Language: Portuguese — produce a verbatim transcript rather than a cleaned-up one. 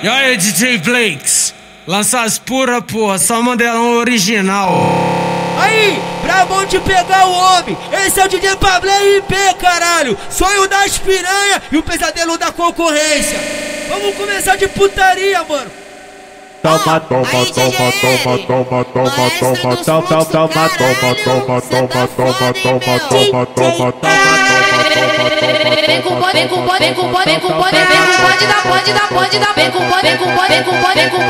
E aí, D J Blakes, lança as pura, porra, só modelão original. Aí, brabão de pegar o homem, esse é o D J Pablo R P, caralho. Sonho das piranha e o pesadelo da concorrência. Vamos começar de putaria, mano. Toma, toma, toma, toma, toma, toma, toma, toma, toma, toma, toma, toma, toma, toma, toma, toma, toma, Vem com o vem com o vem com o vem com o vem com o vem com o bonde da bonde da bonde da vem com o vem com o vem com o vem com o